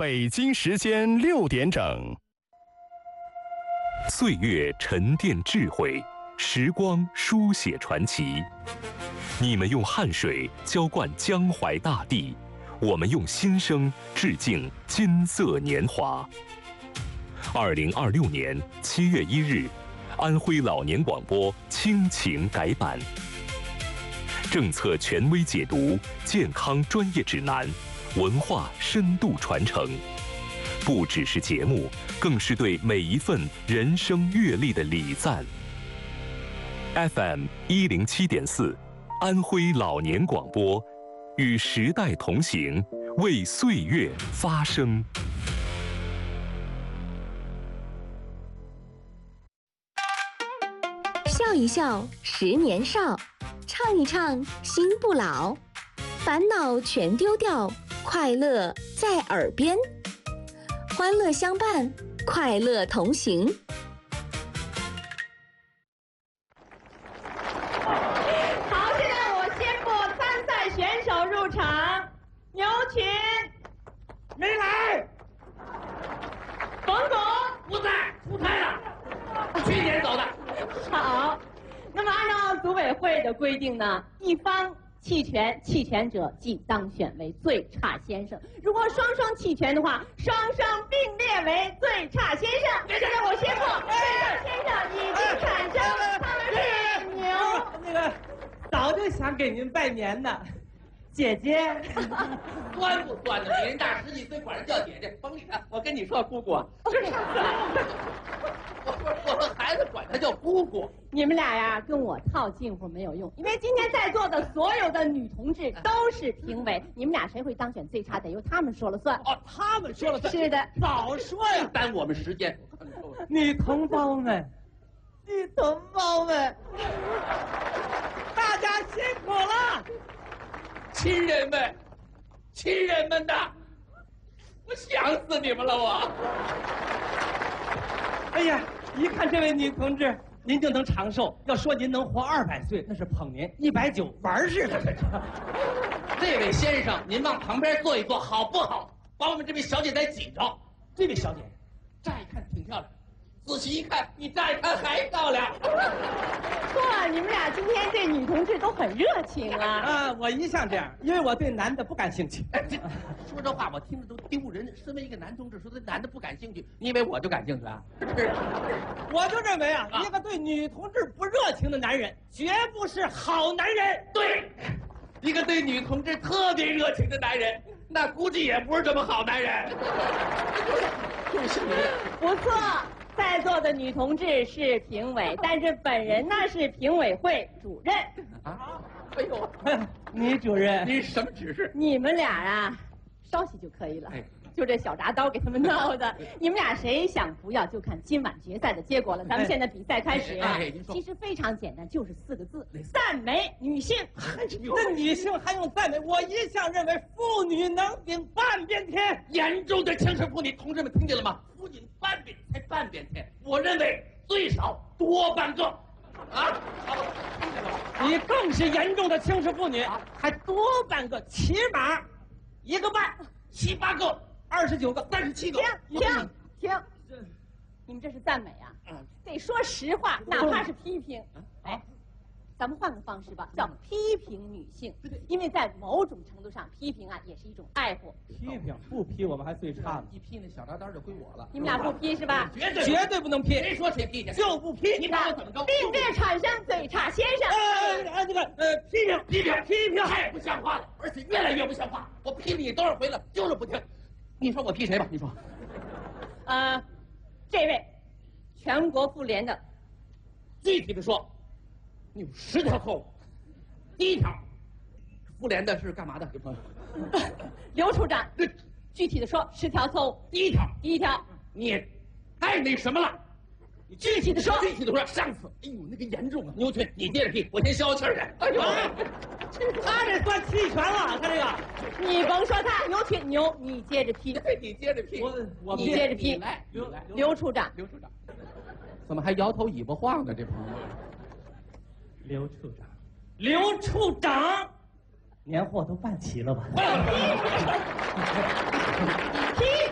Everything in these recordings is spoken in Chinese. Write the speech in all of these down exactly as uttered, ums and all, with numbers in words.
北京时间六点整。 岁月沉淀智慧，时光书写传奇。你们用汗水浇灌江淮大地，我们用心声致敬金色年华。二零二六年七月一日，安徽老年广播亲情改版，政策权威解读，健康专业指南，文化深度传承，不只是节目，更是对每一份人生阅历的礼赞。F M 一零七点四，安徽老年广播，与时代同行，为岁月发声。 笑一笑，十年少；唱一唱，心不老。烦恼全丢掉，快乐在耳边。欢乐相伴，快乐同行。 好，现在我宣布参赛选手入场。牛群没来， 冯巩不在，出差了，去年走的。 好，那么按照组委会的规定呢，一方弃权，弃权者即当选为最差先生。如果双双弃权的话，双双并列为最差先生。现在我宣布，最差先生已经产生，他们是牛。 那个，早就想给您拜年呢，姐姐。 端不端的？比人大十几岁，管人叫姐姐，甭理他。我跟你说，姑姑，这是我我我孩子管他叫姑姑。 你们俩呀，跟我套近乎没有用，因为今天在座的所有的女同志都是评委，你们俩谁会当选最差，得由他们说了算。 哦，他们说了算。 是的， 早说呀， 耽误我们时间。 女同胞们，女同胞们，大家辛苦了， 亲人们，亲人们呐，我想死你们了我。 哎呀，一看这位女同志，您就能长寿。要说您能活二百岁，那是捧您；一百九玩似的。 这位先生，您往旁边坐一坐，好不好？把我们这位小姐再挤着。 这位小姐， 乍一看挺漂亮，仔细一看，比乍一看还漂亮。 错，你们俩今天这女同志都很热情啊！ 啊，我一向这样，因为我对男的不感兴趣。 哎，这说这话我听着都丢人。身为一个男同志，说对男的不感兴趣，你以为我就感兴趣啊？ 我就认为啊， 啊一个对女同志不热情的男人，绝不是好男人。 对，一个对女同志特别热情的男人，那估计也不是什么好男人。就是你， 不错，在座的女同志是评委，但是本人呢是评委会主任。 啊，哎呦， 女主任， 您什么指示？ 你们俩啊，稍息就可以了。 哎就这小铡刀给他们闹的，你们俩谁想不要，就看今晚决赛的结果了。咱们现在比赛开始啊， 哎哎您说其实非常简单，就是四个字：赞美女性。 那女性还用赞美？我一向认为妇女能顶半边天。 严重的轻视妇女，同志们听见了吗？不仅半边才半边天，我认为最少多半个。啊， 你更是严重的轻视妇女，还多半个，起码一个半， 七八个， 二十九个， 三十七个。 停停停！你们这是赞美啊？ 嗯， 得说实话，哪怕是批评。哎，咱们换个方式吧，叫批评女性。因为在某种程度上，批评啊也是一种爱护。 批评不批，我们还最差呢。 一批那小铡刀就归我了。 你们俩不批是吧？ 绝对绝对不能批， 谁说谁批去？ 就不批。 你把我怎么着？ 并列产生最差先生。 呃呃，这个呃，批评批评批评， 太不像话了，而且越来越不像话。我批你多少回了，就是不听。你说我批谁吧？你说。 呃，这位，全国妇联的， 具体的说，你有十条错误。第一条，妇联的是干嘛的？有朋友。 刘处长。 对， 具体的说，十条错误。 第一条， 第一条， 你太那什么了。你具体的说， 具体的说，上次，哎呦，那个严重啊！牛群，你接着批，我先消消气儿去。哎呦， 他这算弃权了，他这个。 你甭说他，牛群牛，你接着批。 对，你接着批。 我我你接着批。 来，你来， 刘处长， 刘处长，怎么还摇头尾巴晃呢？这朋友。 刘处长，刘处长，年货都办齐了吧？ 批评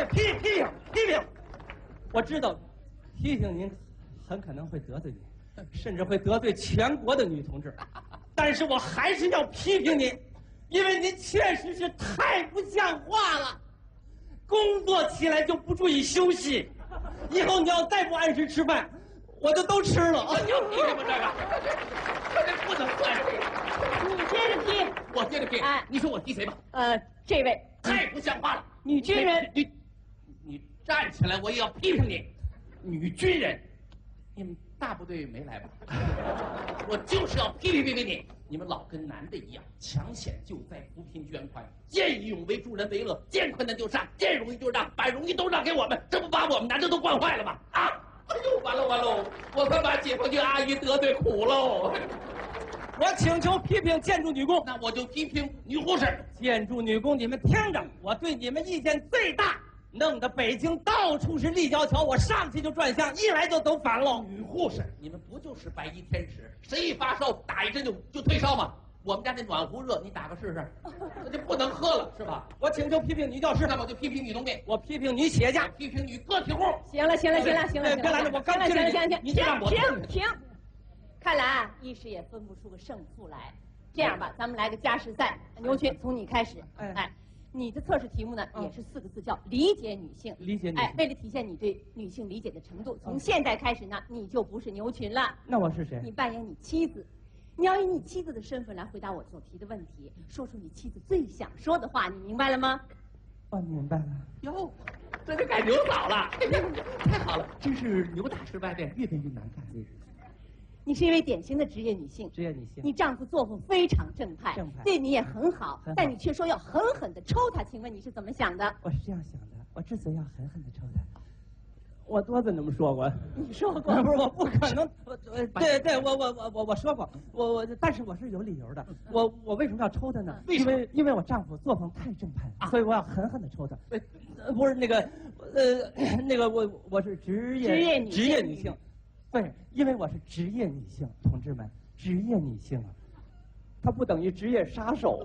对，批批评批评，我知道，批评您很可能会得罪您，甚至会得罪全国的女同志，但是我还是要批评您，因为您确实是太不像话了，工作起来就不注意休息，以后你要再不按时吃饭，我就都吃了。 我就批评这个，这这不能算这个。 你接着批。 我接着批。 哎， 你说我批谁吧？ 呃，这位太不像话了， 女军人， 你你站起来，我也要批评你，女军人，你们大部队没来吧？我就是要批评批评你，你们老跟男的一样，抢险救灾，扶贫捐款，见义勇为，助人为乐，见困难就上，见容易就让，把容易都让给我们，这不把我们男的都惯坏了吗？啊！哎呦，完了完了，我可把解放军阿姨得罪苦喽！ 我请求批评建筑女工， 那我就批评女护士。 建筑女工，你们听着，我对你们意见最大，弄得北京到处是立交桥，我上去就转向，一来就走反喽。 女护士，你们不就是白衣天使？谁一发烧打一针就就退烧吗？我们家那暖壶热，你打个试试，那就不能喝了是吧？ 我请求批评女教师， 那我就批评女农民， 我批评女企业家， 批评女个体户。 行了行了行了行了， 别拦着我，刚行了行了行了， 你这让我停停。看来啊，一时也分不出个胜负来。这样吧，咱们来个加时赛。牛群，从你开始。哎，你的测试题目呢也是四个字，叫理解女性。 理解女性。 哎，为了体现你对女性理解的程度，从现在开始呢，你就不是牛群了。 那我是谁？ 你扮演你妻子。你要以你妻子的身份来回答我所提的问题，说出你妻子最想说的话，你明白了吗？ 我明白了。 哟，这就改牛嫂了，太好了，真是牛打失败变，越变越难干这日子。 你是一位典型的职业女性， 职业女性。 你丈夫作风非常正派， 正派， 对你也很好， 很好但你却说要狠狠地抽他，请问你是怎么想的？ 我是这样想的，我之所以要狠狠地抽他，我多次那么说过。 你说过？ 不是，我不可能。我呃，对对，我我我我我说过，我我，但是我是有理由的。我我为什么要抽他呢？因为因为我丈夫作风太正派了，所以我要狠狠地抽他。呃，不是那个，呃，那个我我是职业职业女职业女性。对，因为我是职业女性，同志们，职业女性啊，她不等于职业杀手。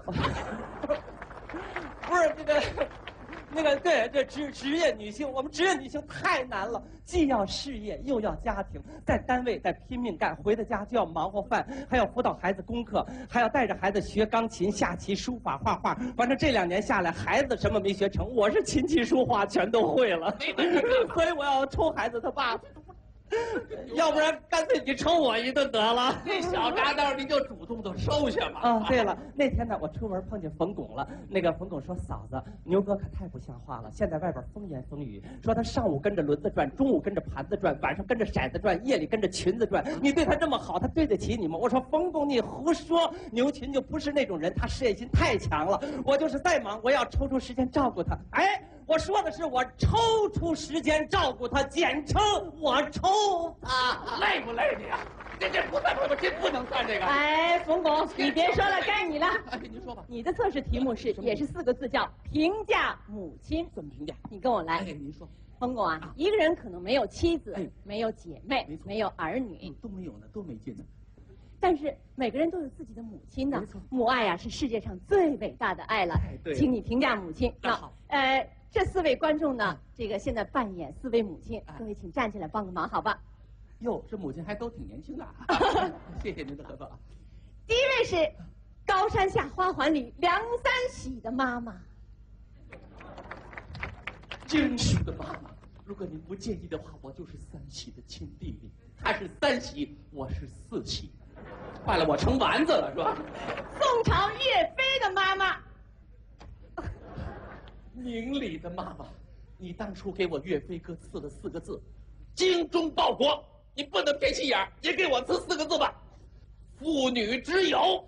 不是那个，那个对，这职职业女性，我们职业女性太难了，既要事业又要家庭，在单位在拼命干，回到家就要忙活饭，还要辅导孩子功课，还要带着孩子学钢琴、下棋、书法、画画。反正这两年下来，孩子什么没学成，我是琴棋书画全都会了。所以我要抽孩子他爸。要不然干脆你抽我一顿得了。 那小铡刀您就主动的收下吧。 啊，对了，那天呢，我出门碰见冯巩了。那个冯巩说：“嫂子，牛哥可太不像话了。现在外边风言风语，说他上午跟着轮子转，中午跟着盘子转，晚上跟着骰子转，夜里跟着裙子转。你对他这么好，他对得起你吗？”我说：“冯巩，你胡说。牛群就不是那种人，他事业心太强了。我就是再忙，我要抽出时间照顾他。哎。”我说的是我抽出时间照顾他，简称我抽他。 累不累你啊？这这不算，不这不能算这个。 哎，冯巩，你别说了，该你了。 哎，您说吧。 你的测试题目是也是四个字，叫评价母亲。 怎么评价？ 你跟我来。 哎，您说。 冯巩啊，一个人可能没有妻子， 哎， 没有姐妹， 没错， 没有儿女， 都没有呢，多没劲呢。 但是每个人都有自己的母亲的， 没错， 母爱啊是世界上最伟大的爱了。 哎，对。 请你评价母亲。 那好， 呃。这四位观众呢，这个现在扮演四位母亲，各位请站起来帮个忙，好吧？ 哟，这母亲还都挺年轻的啊！谢谢您的合作。 第一位是高山下花环里梁三喜的妈妈， 真实的妈妈。如果您不介意的话，我就是三喜的亲弟弟，他是三喜，我是四喜，坏了，我成丸子了是吧？ 宋朝岳飞的妈妈。 明理的妈妈，你当初给我岳飞哥赐了四个字，精忠报国。你不能偏心眼儿，也给我赐四个字吧，妇女之友。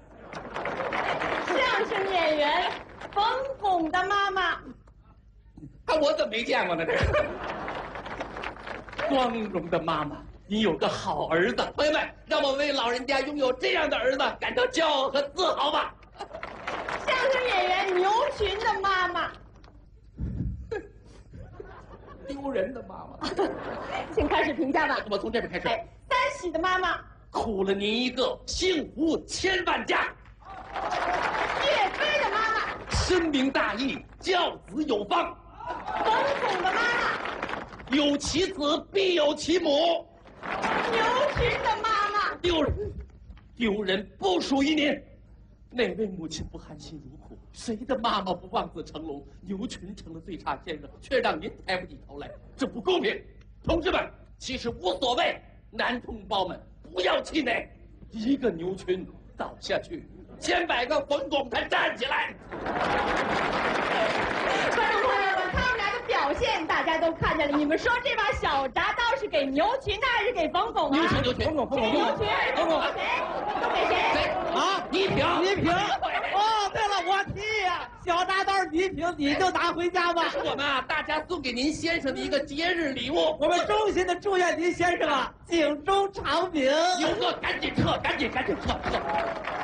相声演员冯巩的妈妈， 啊，我怎么没见过呢？这个光荣的妈妈，你有个好儿子。朋友们，让我为老人家拥有这样的儿子感到骄傲和自豪吧。 相声演员牛群的妈妈。 丢人的妈妈， 请开始评价吧。 我从这边开始。 哎，三喜的妈妈， 苦了您一个，幸福千万家。 岳飞的妈妈， 深明大义，教子有方。 冯巩的妈妈， 有其子必有其母。 牛群的妈妈， 丢人，丢人不属于您。哪位母亲不含辛茹苦？谁的妈妈不望子成龙？牛群成了最差先生，却让您抬不起头来，这不公平。同志们，其实无所谓，男同胞们不要气馁，一个牛群倒下去，千百个冯巩才站起来。 观众朋友们，他们俩的表现大家都看见了。你们说这把小铡刀是给牛群呢，还是给冯巩啊？ 牛群，牛群， 冯巩，冯巩， 给牛群， 冯巩， 谁？都给谁？ 谁啊， 倪萍， 倪萍。哦，对了，我提呀，小铡刀倪萍，你就拿回家吧。 这是我们啊，大家送给您先生的一个节日礼物。 我们衷心的祝愿您先生啊，警钟长鸣。 牛哥，赶紧撤，赶紧，赶紧撤，撤。